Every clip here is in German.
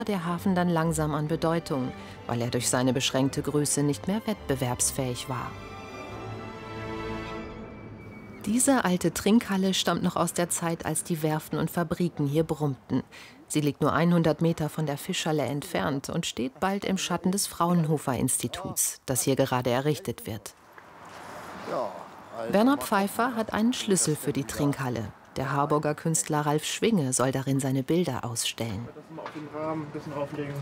der Hafen dann langsam an Bedeutung, weil er durch seine beschränkte Größe nicht mehr wettbewerbsfähig war. Diese alte Trinkhalle stammt noch aus der Zeit, als die Werften und Fabriken hier brummten. Sie liegt nur 100 Meter von der Fischhalle entfernt und steht bald im Schatten des Fraunhofer-Instituts, das hier gerade errichtet wird. Werner Pfeiffer hat einen Schlüssel für die Trinkhalle. Der Harburger Künstler Ralf Schwinge soll darin seine Bilder ausstellen. Das mal auf den Rahmen ein bisschen auflegen.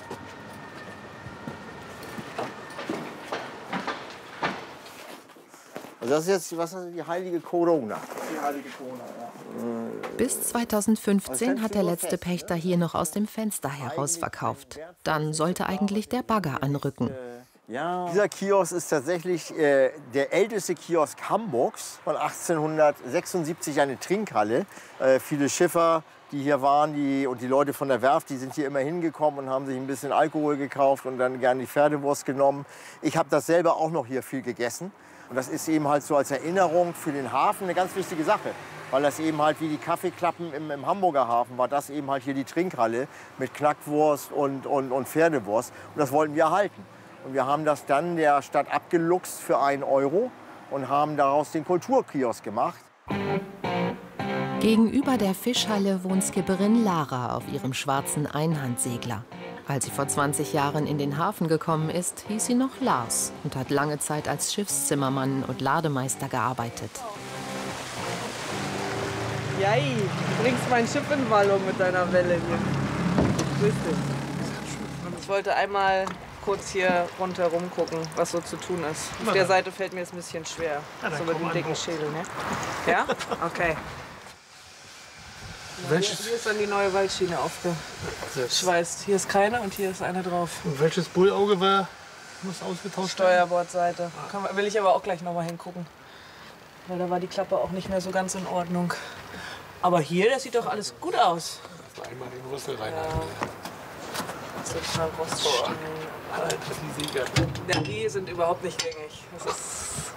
Also das ist jetzt, was ist die heilige Corona? Die heilige Corona, ja. Bis 2015 hat der letzte Pächter hier noch aus dem Fenster heraus verkauft. Dann sollte eigentlich der Bagger anrücken. Ja. Dieser Kiosk ist tatsächlich der älteste Kiosk Hamburgs, von 1876, eine Trinkhalle. Viele Schiffer, die hier waren, und die Leute von der Werft, die sind hier immer hingekommen und haben sich ein bisschen Alkohol gekauft und dann gerne die Pferdewurst genommen. Ich habe das selber auch noch hier viel gegessen. Und das ist eben halt so als Erinnerung für den Hafen eine ganz wichtige Sache. Weil das eben halt wie die Kaffeeklappen im Hamburger Hafen war, das eben halt hier die Trinkhalle mit Knackwurst und Pferdewurst. Und das wollten wir erhalten. Und wir haben das dann der Stadt abgeluchst für 1 Euro und haben daraus den Kulturkiosk gemacht. Gegenüber der Fischhalle wohnt Skipperin Lara auf ihrem schwarzen Einhandsegler. Als sie vor 20 Jahren in den Hafen gekommen ist, hieß sie noch Lars und hat lange Zeit als Schiffszimmermann und Lademeister gearbeitet. Jai, du bringst mein Schiff in Wallung mit deiner Welle hier. Grüß dich. Ich wollte einmal kurz hier rundherum gucken, was so zu tun ist. Auf der Seite fällt mir es ein bisschen schwer. Ja, so mit dem dicken Schädel, ne? Ja? Okay. Hier ist dann die neue Waldschiene aufgeschweißt. Hier ist keine und hier ist eine drauf. Und welches Bullauge muss ausgetauscht werden? Steuerbordseite. Will ich aber auch gleich noch mal hingucken. Weil da war die Klappe auch nicht mehr so ganz in Ordnung. Aber hier, das sieht doch alles gut aus. Einmal den Rüssel rein. Ja. Das sind schon Roststellen. Alter, die Sieger. Ja, die sind überhaupt nicht gängig. Das ist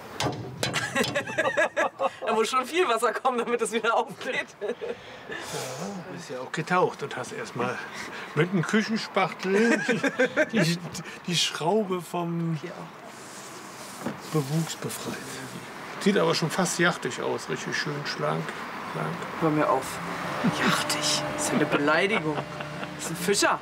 da muss schon viel Wasser kommen, damit es wieder aufgeht. Ja, du bist ja auch getaucht und hast erstmal mit einem Küchenspachtel die Schraube vom Bewuchs befreit. Sieht aber schon fast jachtig aus, richtig schön schlank. Hör mir auf. Jachtig? Das ist eine Beleidigung. Das ist ein Fischer.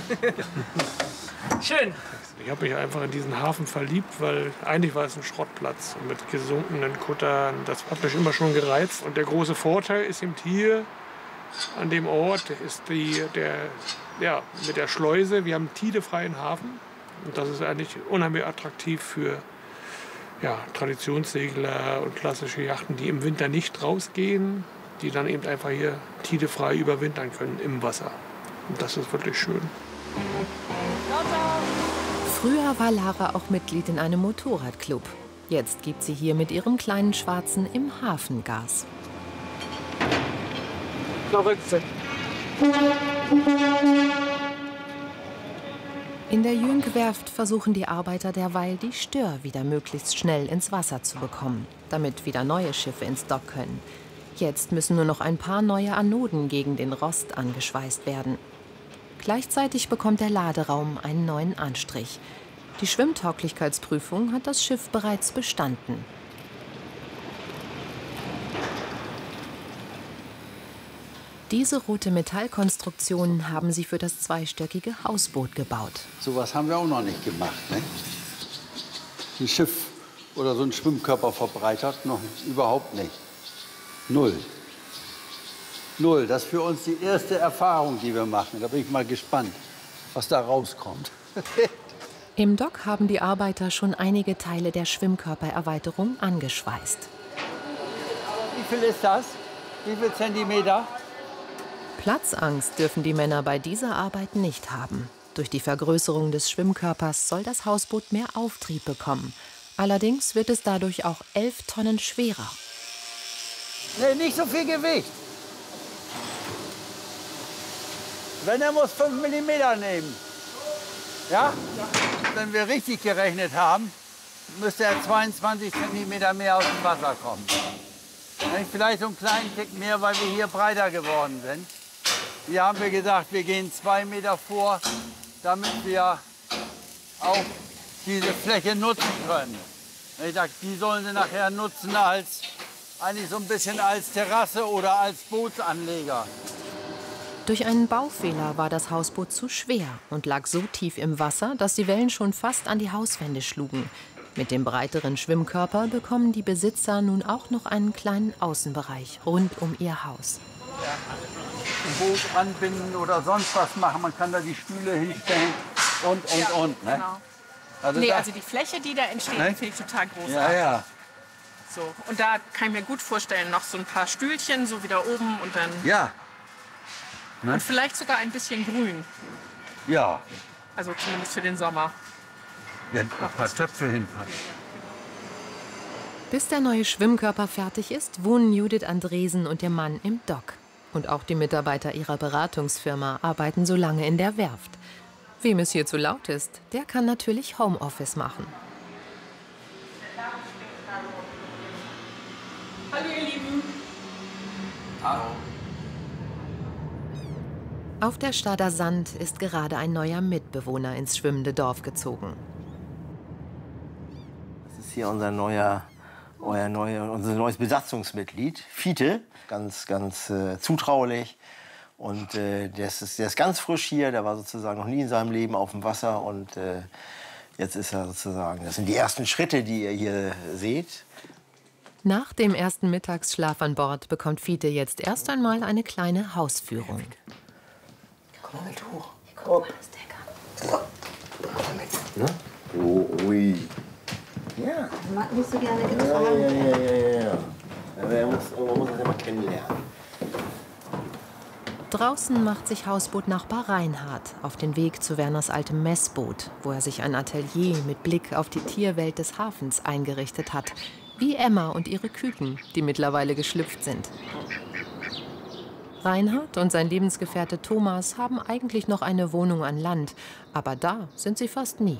Schön. Ich habe mich einfach in diesen Hafen verliebt, weil eigentlich war es ein Schrottplatz mit gesunkenen Kuttern. Das hat mich immer schon gereizt. Und der große Vorteil ist eben hier an dem Ort ist mit der Schleuse. Wir haben einen tidefreien Hafen. Und das ist eigentlich unheimlich attraktiv für Traditionssegler und klassische Yachten, die im Winter nicht rausgehen, die dann eben einfach hier tidefrei überwintern können im Wasser. Und das ist wirklich schön. Früher war Lara auch Mitglied in einem Motorradclub. Jetzt gibt sie hier mit ihrem kleinen Schwarzen im Hafen Gas. Verrückte. In der Jünkwerft versuchen die Arbeiter derweil, die Stör wieder möglichst schnell ins Wasser zu bekommen, damit wieder neue Schiffe ins Dock können. Jetzt müssen nur noch ein paar neue Anoden gegen den Rost angeschweißt werden. Gleichzeitig bekommt der Laderaum einen neuen Anstrich. Die Schwimmtauglichkeitsprüfung hat das Schiff bereits bestanden. Diese rote Metallkonstruktion haben sie für das zweistöckige Hausboot gebaut. Sowas haben wir auch noch nicht gemacht, ne? Ein Schiff oder so ein Schwimmkörper verbreitert, noch überhaupt nicht. Null. Null. Das ist für uns die erste Erfahrung, die wir machen. Da bin ich mal gespannt, was da rauskommt. Im Dock haben die Arbeiter schon einige Teile der Schwimmkörpererweiterung angeschweißt. Wie viel ist das? Wie viel Zentimeter? Platzangst dürfen die Männer bei dieser Arbeit nicht haben. Durch die Vergrößerung des Schwimmkörpers soll das Hausboot mehr Auftrieb bekommen. Allerdings wird es dadurch auch 11 Tonnen schwerer. Nee, nicht so viel Gewicht. Wenn, er muss 5 mm nehmen. Ja? Wenn wir richtig gerechnet haben, müsste er 22 cm mehr aus dem Wasser kommen. Vielleicht so einen kleinen Tick mehr, weil wir hier breiter geworden sind. Hier haben wir gesagt, wir gehen 2 Meter vor, damit wir auch diese Fläche nutzen können. Ich sag, die sollen sie nachher nutzen als, eigentlich so ein bisschen als Terrasse oder als Bootsanleger. Durch einen Baufehler war das Hausboot zu schwer und lag so tief im Wasser, dass die Wellen schon fast an die Hauswände schlugen. Mit dem breiteren Schwimmkörper bekommen die Besitzer nun auch noch einen kleinen Außenbereich rund um ihr Haus. Ein Boot anbinden oder sonst was machen. Man kann da die Stühle hinstellen und. Ne? Genau. Also, Also die Fläche, die da entsteht, Ne? die finde ich total großartig. ja, ja. So. Und da kann ich mir gut vorstellen, noch so ein paar Stühlchen, so wieder oben und dann. Ja. Ne? Und vielleicht sogar ein bisschen grün. Ja. Also zumindest für den Sommer. Ja, ein paar Töpfe hinpacken. Bis der neue Schwimmkörper fertig ist, wohnen Judith Andresen und ihr Mann im Dock. Und auch die Mitarbeiter ihrer Beratungsfirma arbeiten so lange in der Werft. Wem es hier zu laut ist, der kann natürlich Homeoffice machen. Hallo ihr Lieben. Auf der Stader Sand ist gerade ein neuer Mitbewohner ins schwimmende Dorf gezogen. Das ist hier unser neues Besatzungsmitglied, Fiete. Ganz zutraulich. Und der ist ganz frisch hier. Der war sozusagen noch nie in seinem Leben auf dem Wasser. Und jetzt ist er sozusagen, das sind die ersten Schritte, die ihr hier seht. Nach dem ersten Mittagsschlaf an Bord bekommt Fiete jetzt erst einmal eine kleine Hausführung. Komm mal mit hoch. Komm. So. Komm mit. Ne? Oh, ui. Ja. Ich mag nicht so gerne getragen. Ja. Aber man muss das immer kennenlernen. Draußen macht sich Hausbootnachbar Reinhard auf den Weg zu Werners altem Messboot, wo er sich ein Atelier mit Blick auf die Tierwelt des Hafens eingerichtet hat. Wie Emma und ihre Küken, die mittlerweile geschlüpft sind. Reinhard und sein Lebensgefährte Thomas haben eigentlich noch eine Wohnung an Land, aber da sind sie fast nie.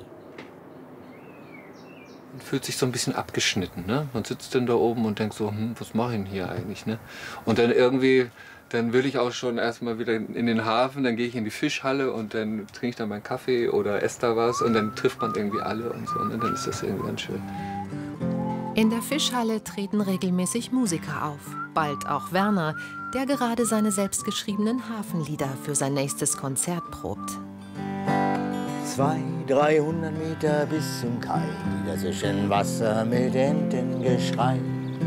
Man fühlt sich so ein bisschen abgeschnitten. Ne? Man sitzt dann da oben und denkt so, was mache ich denn hier eigentlich? Ne? Und dann irgendwie, dann will ich auch schon erstmal wieder in den Hafen, dann gehe ich in die Fischhalle und dann trinke ich da meinen Kaffee oder esse da was und dann trifft man irgendwie alle und so. Ne? Dann ist das irgendwie ganz schön. In der Fischhalle treten regelmäßig Musiker auf. Bald auch Werner, der gerade seine selbstgeschriebenen Hafenlieder für sein nächstes Konzert probt. 200-300 Meter bis zum Kai, wieder zwischen Wasser mit Entengeschrei.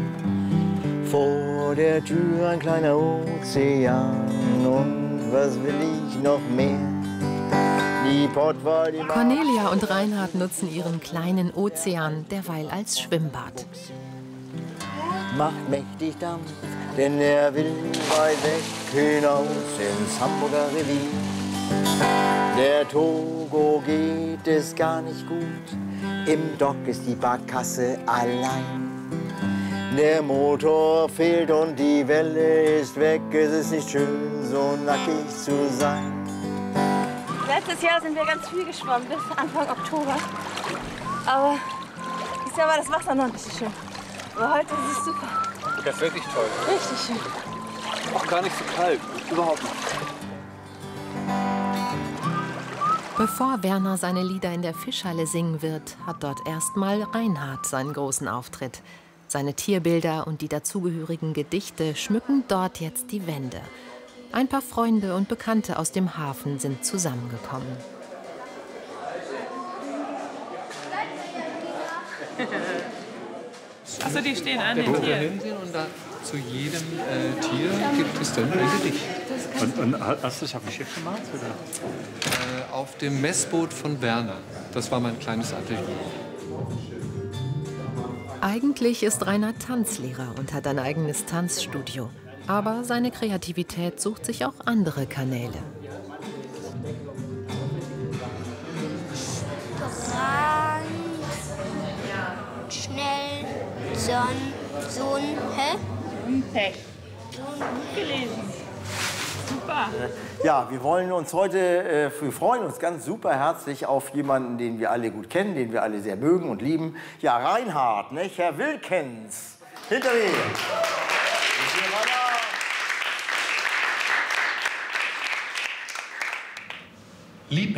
Vor der Tür ein kleiner Ozean und was will ich noch mehr? Die Pottwal, die Cornelia und Reinhard nutzen ihren kleinen Ozean derweil als Schwimmbad. macht mächtig Dampf, denn er will weit weg hinaus ins Hamburger Revier. Der Togo geht es gar nicht gut, im Dock ist die Barkasse allein. Der Motor fehlt und die Welle ist weg, es ist nicht schön, so nackig zu sein. Letztes Jahr sind wir ganz viel geschwommen, bis Anfang Oktober. Aber dieses Jahr war das Wasser noch nicht so schön. Aber heute ist es super. Das ist wirklich toll. Richtig schön. Auch gar nicht so kalt, überhaupt nicht. Bevor Werner seine Lieder in der Fischhalle singen wird, hat dort erstmal Reinhard seinen großen Auftritt. Seine Tierbilder und die dazugehörigen Gedichte schmücken dort jetzt die Wände. Ein paar Freunde und Bekannte aus dem Hafen sind zusammengekommen. Achso, die stehen an den Wo wir Tieren. hinsehen und da zu jedem Tier gibt es dann ein Gedicht. Und hast du das auf dem Schiff gemacht? Oder? Auf dem Messboot von Werner. Das war mein kleines Atelier. Eigentlich ist Rainer Tanzlehrer und hat ein eigenes Tanzstudio. Aber seine Kreativität sucht sich auch andere Kanäle. Schnell, hä? Pech. Gut gelesen. Super. Ja, wir wollen uns heute, wir freuen uns ganz super herzlich auf jemanden, den wir alle gut kennen, den wir alle sehr mögen und lieben. Ja, Reinhard, nicht? Herr Wilkens, hinter mir. Lieb